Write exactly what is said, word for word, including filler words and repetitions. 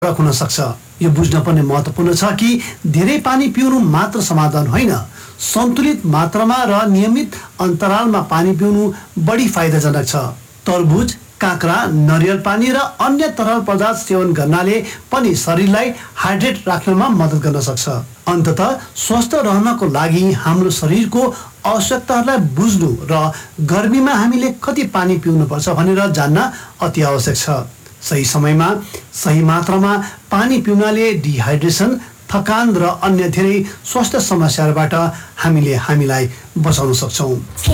फरक हुन सक्छ। यो बुझ्न पर्ने महत्त्वपूर्ण छ कि धेरै पानी पिउनु मात्र समाधान होइन, सन्तुलित मात्रामा र नियमित अन्तरालमा पानी पिउनु बढी फाइदाजनक छ। तरबुज, काँक्रा, नरिवल पानी र अन्य तरल पदार्थ सेवन गर्नाले पनि शरीरलाई हाइड्रेट राख्नमा मद्दत गर्न सक्छ। अन्ततः स्वस्थ रहनको लागि हाम्रो शरीरको आवश्यकताहरूलाई बुझ्नु र गर्मीमा हामीले कति पानी पिउनुपर्छ भनेर जान्न अति आवश्यक छ। सही समयमा सही मात्रामा पानी पिउनाले डिहाइड्रेसन, थकान र अन्य धेरै स्वास्थ्य समस्याहरूबाट हामीले हामीलाई बचाउन सक्छौँ।